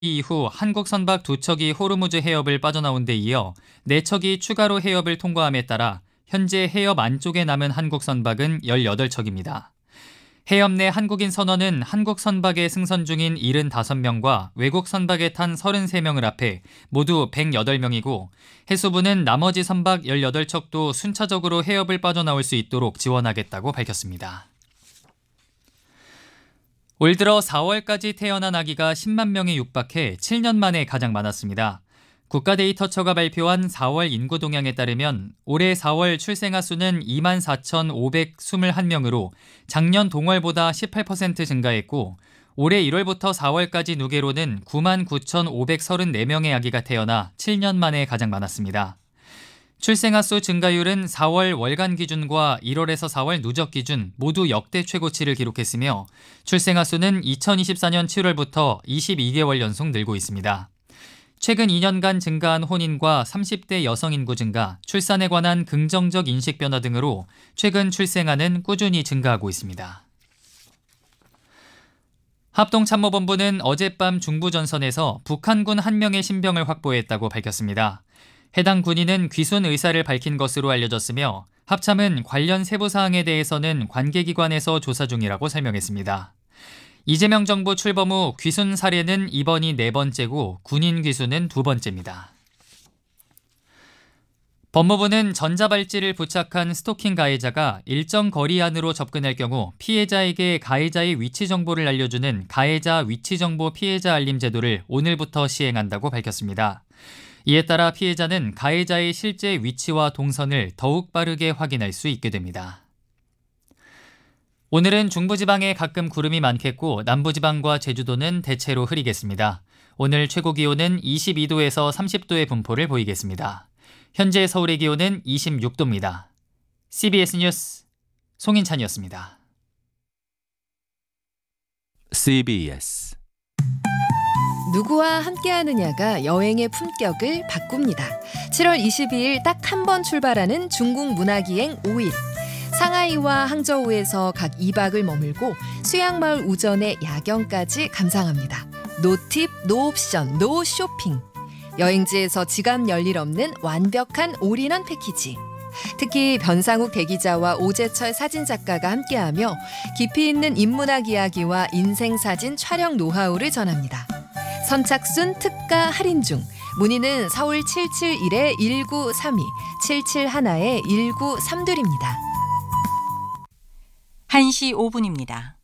이후 한국 선박 2척이 호르무즈 해협을 빠져나온 데 이어 4척이 추가로 해협을 통과함에 따라 현재 해협 안쪽에 남은 한국 선박은 18척입니다. 해협 내 한국인 선원은 한국 선박에 승선 중인 75명과 외국 선박에 탄 33명을 합해 모두 108명이고 해수부는 나머지 선박 18척도 순차적으로 해협을 빠져나올 수 있도록 지원하겠다고 밝혔습니다. 올 들어 4월까지 태어난 아기가 10만 명에 육박해 7년 만에 가장 많았습니다. 국가데이터처가 발표한 4월 인구 동향에 따르면 올해 4월 출생아 수는 24,521명으로 작년 동월보다 18% 증가했고 올해 1월부터 4월까지 누계로는 99,534명의 아기가 태어나 7년 만에 가장 많았습니다. 출생아 수 증가율은 4월 월간 기준과 1월에서 4월 누적 기준 모두 역대 최고치를 기록했으며 출생아 수는 2024년 7월부터 22개월 연속 늘고 있습니다. 최근 2년간 증가한 혼인과 30대 여성 인구 증가, 출산에 관한 긍정적 인식 변화 등으로 최근 출생아는 꾸준히 증가하고 있습니다. 합동참모본부는 어젯밤 중부전선에서 북한군 1명의 신병을 확보했다고 밝혔습니다. 해당 군인은 귀순 의사를 밝힌 것으로 알려졌으며 합참은 관련 세부 사항에 대해서는 관계기관에서 조사 중이라고 설명했습니다. 이재명 정부 출범 후 귀순 사례는 이번이 4번째고 군인 귀순은 2번째입니다. 법무부는 전자발찌를 부착한 스토킹 가해자가 일정 거리 안으로 접근할 경우 피해자에게 가해자의 위치 정보를 알려주는 가해자 위치정보 피해자 알림 제도를 오늘부터 시행한다고 밝혔습니다. 이에 따라 피해자는 가해자의 실제 위치와 동선을 더욱 빠르게 확인할 수 있게 됩니다. 오늘은 중부지방에 가끔 구름이 많겠고 남부지방과 제주도는 대체로 흐리겠습니다. 오늘 최고 기온은 22도에서 30도의 분포를 보이겠습니다. 현재 서울의 기온은 26도입니다. CBS 뉴스 송인찬이었습니다. CBS 누구와 함께하느냐가 여행의 품격을 바꿉니다. 7월 22일 딱 한 번 출발하는 중국 문화기행 5일. 상하이와 항저우에서 각 2박을 머물고 수양마을 우전의 야경까지 감상합니다. 노팁, 노옵션, 노쇼핑. 여행지에서 지갑 열일 없는 완벽한 올인원 패키지. 특히 변상욱 대기자와 오재철 사진작가가 함께하며 깊이 있는 인문학 이야기와 인생사진 촬영 노하우를 전합니다. 선착순 특가 할인 중. 문의는 서울 771-1932, 771-1932입니다. 1시 5분입니다.